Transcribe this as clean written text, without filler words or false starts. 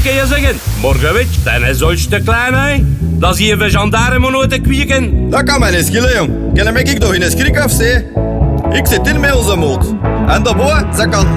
kan je zeggen. Morgen weet je, dan is zo'n te klein, hè. Dat zie je van gendarmen nooit te kwieken. Dat kan mij niet schillen, jong. Ken hem ik toch in een schrik af, zeg. Ik zit in met onze moed. En de boy, ze kan